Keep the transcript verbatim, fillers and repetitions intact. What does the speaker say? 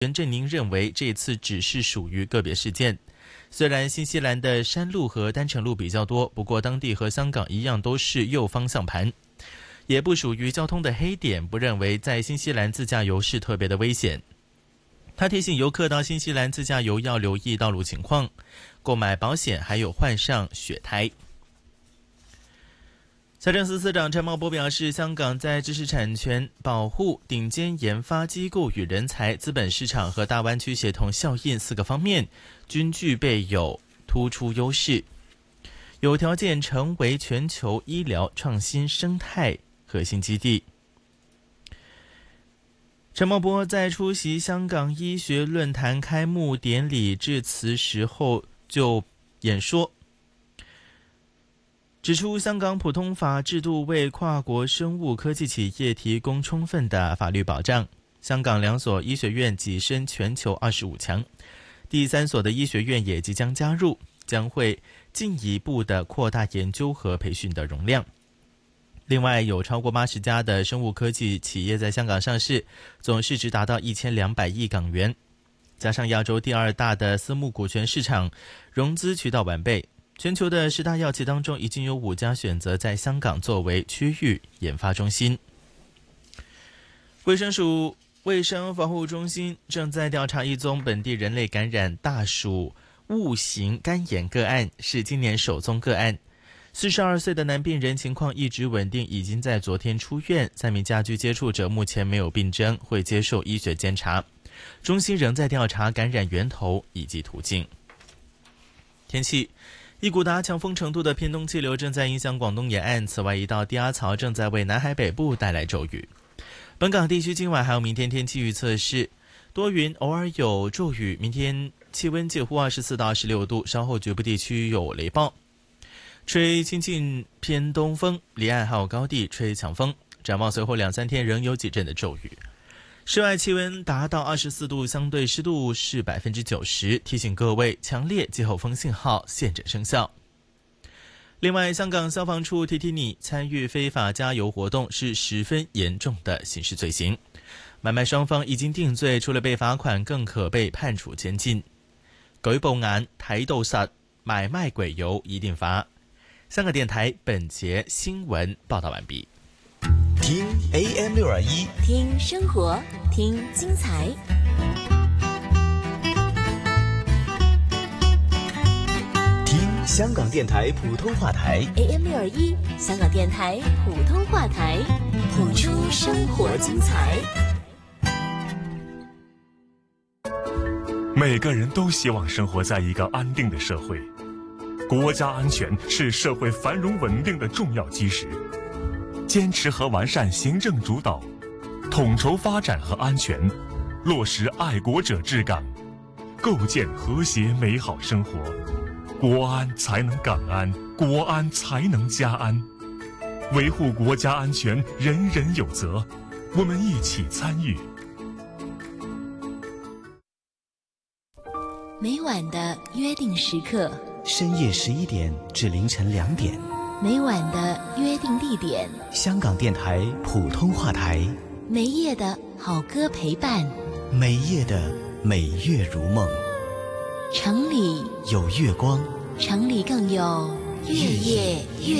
袁振宁认为这次只是属于个别事件。虽然新西兰的山路和单程路比较多，不过当地和香港一样都是右方向盘，也不属于交通的黑点，不认为在新西兰自驾游是特别的危险。他提醒游客到新西兰自驾游要留意道路情况，购买保险，还有换上雪胎。财政司司长陈茂波表示，香港在知识产权保护、顶尖研发机构与人才、资本市场和大湾区协同效应四个方面均具备有突出优势，有条件成为全球医疗创新生态核心基地。陈茂波在出席香港医学论坛开幕典礼致辞时候就演说，指出香港普通法制度为跨国生物科技企业提供充分的法律保障。香港两所医学院跻身全球二十五强，第三所的医学院也即将加入，将会进一步的扩大研究和培训的容量。另外，有超过八十家的生物科技企业在香港上市，总市值达到一千两百亿港元，加上亚洲第二大的私募股权市场，融资渠道完备。全球的十大药企当中，已经有五家选择在香港作为区域研发中心。卫生署卫生防护中心正在调查一宗本地人类感染大鼠戊型肝炎个案，是今年首宗个案。四十二岁的男病人情况一直稳定，已经在昨天出院。三名家居接触者目前没有病征，会接受医学监察。中心仍在调查感染源头以及途径。天气，一股达强风程度的偏东气流正在影响广东沿岸，此外一道低压槽正在为南海北部带来骤雨。本港地区今晚还有明天天气预测是多云，偶尔有骤雨，明天气温介乎二十四到二十六度，稍后局部地区有雷暴，吹轻近偏东风，离岸还有高地吹强风。展望随后两三天仍有几阵的骤雨。室外气温达到二十四度，相对湿度是百分之九十。提醒各位，强烈季候风信号现正生效。另外，香港消防处提提你，参与非法加油活动是十分严重的刑事罪行。买卖双方已经定罪，除了被罚款，更可被判處監禁。舉報眼睇到實，買賣鬼油一定罰。香港電台本節新聞報道完畢。 聽 A M 六二一， 聽生活，聽精彩。 聽香港電台普通話台 A M 六二一，香港電台普通話台，譜出生活精彩。 每个人都希望生活在一个安定的社会，国家安全是社会繁荣稳定的重要基石。坚持和完善行政主导，统筹发展和安全，落实爱国者治港，构建和谐美好生活，国安才能港安，国安才能家安。维护国家安全，人人有责，我们一起参与。 每晚的约定时刻， 深夜十一点至凌晨两点， 每晚的约定地点， 香港电台普通话台， 每夜的好歌陪伴， 每夜的美月如梦。 城里有月光， 城里更有月夜月